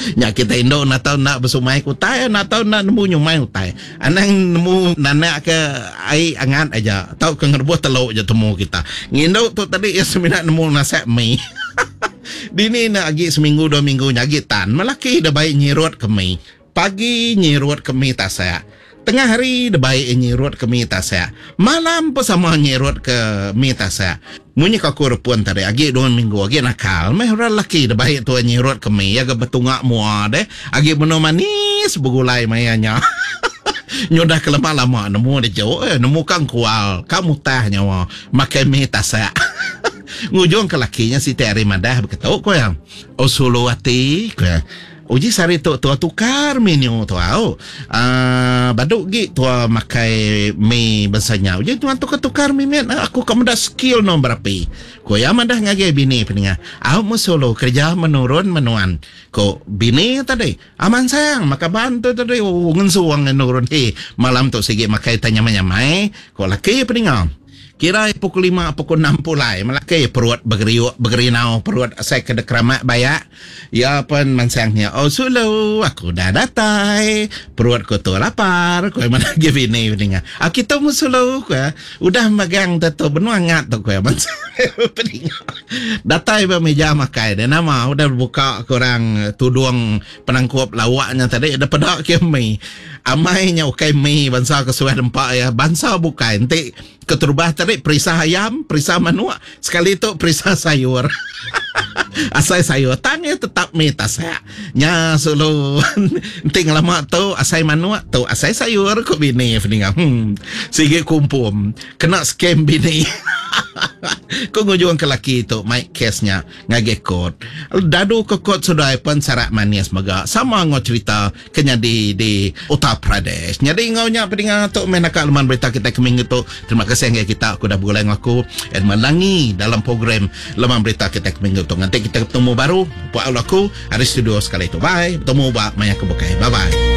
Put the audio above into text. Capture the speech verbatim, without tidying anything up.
Nya kita Indo nak tahu nak bersumai kutai, nak tahu nak nemu nyumai kutai. Anang nemu nanak ke air angat aja. Tahu ke ngerbuat teluk je temu kita. Ngindo tu tadi ya seminat nemu nasi mie. Dini nak agi seminggu dua minggu nyagi tan. Malaki dah baik nyirut ke mie. Pagi nyirut ke mie tak saya. Tengah hari dah baik nyirut ke mie tak saya. Malam pun sama nyirut ke mie tak saya. Munyi kaku repun tadi agi dua minggu agi nakal. Meh orang laki dah baik tu nyirut ke mie. Aga betungak mua deh. Agi benar manis begulai mayanya. Nyodah ke lama-lama nemu dia jauh. Eh, nemu kang kual. Kamu tah nyawa. Makai mie tak saya. Ngujung ke lakinya si Teri Madah berkata, ko yang o Sulawati ko yang uji sari tu tua tukar menu tu au ah baduk gi tua makai mi basanya uji tuan tukar tukar mi men aku kamu dah skill no berapi ko ya madah ngage bini peninga au musolo kerja menurun menuan ko bini tadi aman sayang maka bantu tadi oh ngensuang menurun he malam tu sigi makai tanya nyamai ko laki peninga kira pukul lima, pukul enam pulai. Malaki perut bergeriuk, bergerinau. Perut saya kena keramat bayak. Ya pun mansangnya. Oh sulu, aku dah datai. Perut ku tu lapar. Kau mana lagi bini. Ah, kita mu sulu. Udah megang tu benua ngat tu. Datai bermeja makai. Dan nama udah buka korang tudung penangkup lawaknya tadi. Ada pedak kami. Amainya ukai mi. Bangsa kesuai dempak ya. Bangsa bukai. Nanti keturubah tadi perisa ayam, perisa manua. Sekali itu perisa sayur. Asai sayur tanya tetap meta saya. Nya solo ting lama tu asai manua tu asai sayur ko bini peninga. Hmm. Sige kumpum. Kena scam bini. Kau ngujung ke laki itu mic case-nya ngagekot. Dadu ke kot sudah pun sarak manis maga. Sama ngau cerita kenya di di Uttar Pradesh. Jadi ngaunya peninga tu menakak leman berita kita keminggu tu. Terima kasih yang kita aku dah bergulai aku dan melangi dalam program leman berita kita keminggu tu. Nanti kita ketemu baru. Buat aku ada studio sekali itu. Bye. Bertemu Pak Maya Kebukai. Bye bye.